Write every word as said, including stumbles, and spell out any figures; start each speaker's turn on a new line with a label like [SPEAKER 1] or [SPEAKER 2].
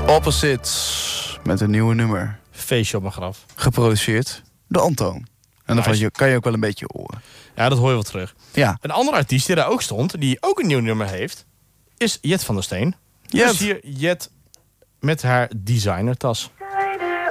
[SPEAKER 1] Opposites met een nieuwe nummer.
[SPEAKER 2] Feestje op mijn graf.
[SPEAKER 1] Geproduceerd door Antoon. En
[SPEAKER 2] nice.
[SPEAKER 1] daarvan je, kan je ook wel een beetje horen.
[SPEAKER 2] Ja, dat hoor je wel terug.
[SPEAKER 1] Ja.
[SPEAKER 2] Een andere artiest die daar ook stond, die ook een nieuw nummer heeft, is Jet van der Steen.
[SPEAKER 1] Jet.
[SPEAKER 2] Dus hier Jet met haar designertas.